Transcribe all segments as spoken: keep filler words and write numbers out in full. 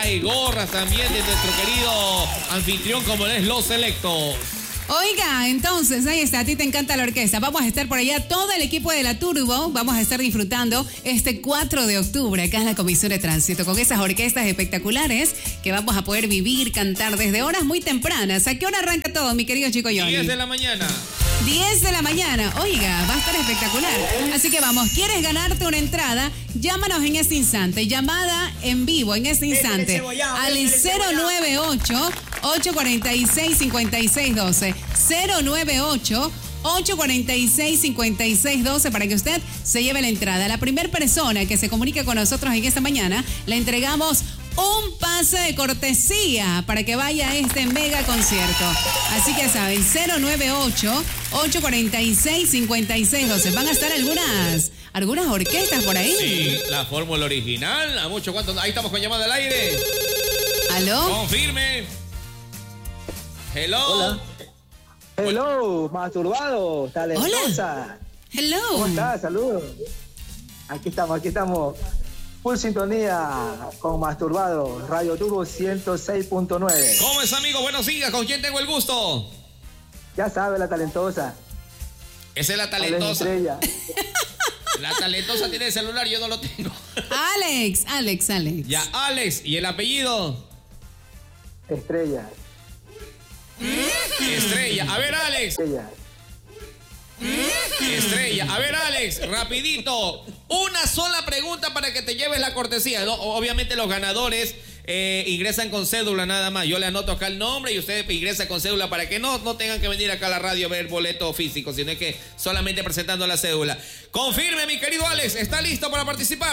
trae gorras también de nuestro querido anfitrión como es Los Selectos. Oiga, entonces, ahí está, a ti te encanta la orquesta. Vamos a estar por allá, todo el equipo de la Turbo, vamos a estar disfrutando este cuatro de octubre acá en la Comisión de Tránsito, con esas orquestas espectaculares que vamos a poder vivir, cantar desde horas muy tempranas. ¿A qué hora arranca todo, mi querido chico Johnny? diez de la mañana. diez de la mañana. Oiga, va a estar espectacular. Así que vamos, ¿quieres ganarte una entrada? Llámanos en este instante. Llamada en vivo en este instante al cero nueve ocho, ocho cuatro seis, cinco seis uno dos. cero nueve ocho, ocho cuatro seis, cinco seis uno dos para que usted se lleve la entrada. La primera persona que se comunique con nosotros en esta mañana le entregamos un pase de cortesía para que vaya a este mega concierto. Así que saben, cero nueve ocho, ocho cuatro seis, cinco seis uno dos. Van a estar algunas algunas orquestas por ahí. Sí, la fórmula original. A mucho cuánto. Ahí estamos con llamada al aire. ¿Aló? Confirme. Hello. Hola. Hello, masturbado, talentosa. Hello. ¿Cómo estás? Saludos. Aquí estamos, aquí estamos. Full sintonía con Masturbado, Radio Turbo ciento seis punto nueve. ¿Cómo es, amigo? Buenos días. ¿Con quién tengo el gusto? Ya sabe, la talentosa. Esa es la talentosa. Estrella. La talentosa tiene el celular, yo no lo tengo. Alex, Alex, Alex. Ya, Alex. ¿Y el apellido? Estrella. Estrella. A ver, Alex. Estrella. Estrella. A ver, Alex, rapidito. Una sola pregunta para que te lleves la cortesía, ¿no? Obviamente los ganadores eh, ingresan con cédula nada más. Yo le anoto acá el nombre y ustedes ingresan con cédula para que no, no tengan que venir acá a la radio a ver boleto físico, sino que solamente presentando la cédula. Confirme, mi querido Alex, ¿está listo para participar?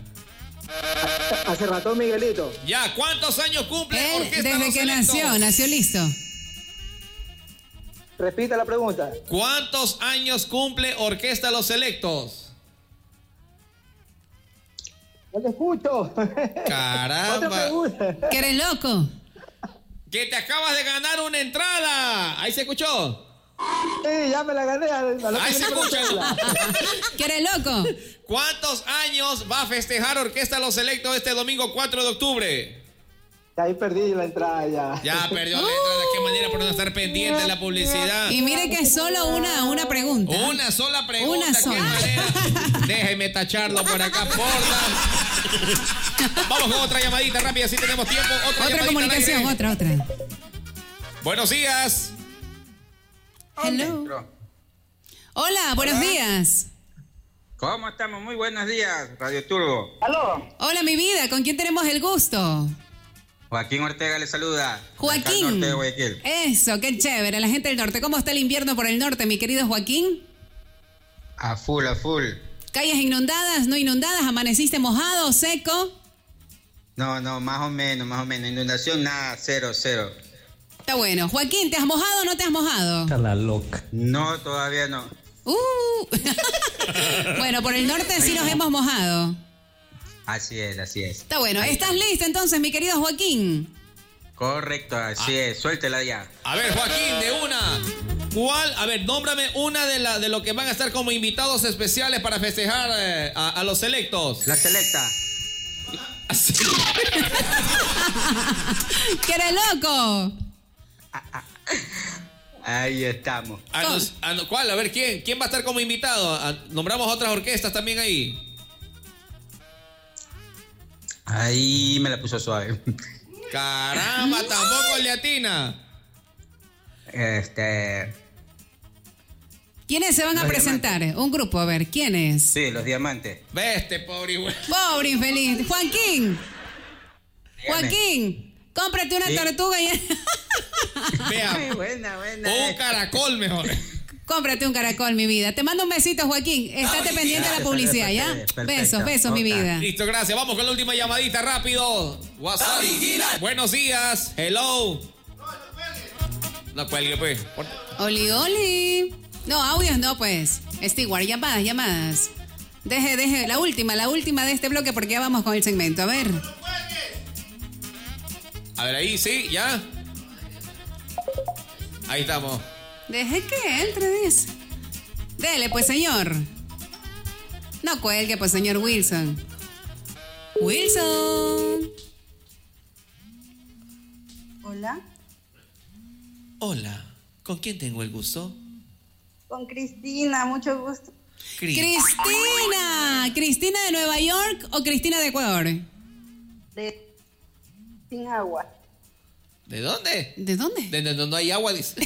Hace rato, Miguelito. Ya, ¿cuántos años cumple Él, Orquesta desde Los que Selectos? nació, nació listo. Repita la pregunta. ¿Cuántos años cumple Orquesta Los Selectos? No te escucho. Caramba. Otra pregunta. ¿Que eres loco? Que te acabas de ganar una entrada. ¿Ahí se escuchó? Sí, ya me la gané. A la Ahí se escucha. ¿Que eres loco? ¿Cuántos años va a festejar Orquesta Los Selectos este domingo cuatro de octubre? Ahí perdí la entrada ya. Ya perdió la entrada. ¿De qué manera por no estar pendiente de la publicidad? Y mire que es solo una, una pregunta. Una sola pregunta. Una ¿Qué sola. manera? Déjeme tacharlo por acá, porfa. Vamos con otra llamadita rápida, si tenemos tiempo. Otra, Otra llamadita comunicación, al aire. otra, otra. Buenos días. Hello. Hola, buenos días. ¿Cómo estamos? Muy buenos días, Radio Turbo. ¿Aló? Hola, mi vida, ¿con quién tenemos el gusto? Joaquín Ortega le saluda. Joaquín. Acá al norte de Guayaquil. Eso, qué chévere, la gente del norte. ¿Cómo está el invierno por el norte, mi querido Joaquín? A full, a full. ¿Calles inundadas, no inundadas? ¿Amaneciste mojado, seco? No, no, más o menos, más o menos. Inundación, nada, cero, cero. Está bueno. Joaquín, ¿te has mojado o no te has mojado? La loca. No, todavía no. Uh. Bueno, por el norte sí nos hemos mojado. Así es, así es. Está bueno. Ahí ¿Estás está. listo entonces, mi querido Joaquín? Correcto, así es. Suéltela ya. A ver, Joaquín, de una. ¿Cuál? A ver, nómbrame una de, la, de lo que van a estar como invitados especiales para festejar eh, a, a los selectos. La selecta. Así. ¡Que eres loco! Ahí estamos. Ah, no, ah, no, ¿cuál? A ver, ¿quién? ¿Quién va a estar como invitado? Ah, nombramos otras orquestas también ahí. Ahí me la puso suave. Caramba, tampoco le atina. Este. ¿Quiénes se van a Los presentar? Un grupo, a ver, ¿quiénes? Sí, los diamantes. Ve este pobre güey. Pobre infeliz. Joaquín. Dígame. Joaquín, cómprate una Sí. tortuga y... Vea, Ay, buena, buena. un caracol mejor. Cómprate un caracol, mi vida. Te mando un besito, Joaquín. Estate pendiente de la publicidad, ¿ya? Perfecto. Besos, besos, mi Ok. vida. Listo, gracias. Vamos con la última llamadita, rápido. WhatsApp. Buenos días. Hello. No cuelgue, pues. Por- Oli, oli. No, audios no, pues. Stewart, llamadas, llamadas. Deje, deje, la última, la última de este bloque porque ya vamos con el segmento. A ver. A ver, ahí, sí, ya. Ahí estamos. Deje que entre, dice. Dele, pues, señor. No cuelgue, pues, señor Wilson. Wilson. Hola. Hola, ¿con quién tengo el gusto? Con Cristina, mucho gusto. Cris. Cristina. ¿Cristina de Nueva York o Cristina de Ecuador? De Sin Agua. ¿De dónde? ¿De dónde? De donde no hay agua, dice.